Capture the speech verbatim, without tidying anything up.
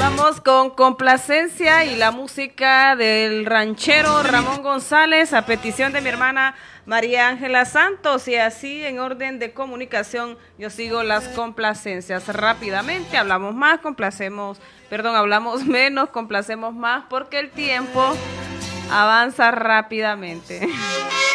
Vamos con complacencia y la música del ranchero Ramón González a petición de mi hermana María Ángela Santos, y así en orden de comunicación yo sigo las complacencias rápidamente. Hablamos más, complacemos, perdón, hablamos menos, complacemos más, porque el tiempo avanza rápidamente.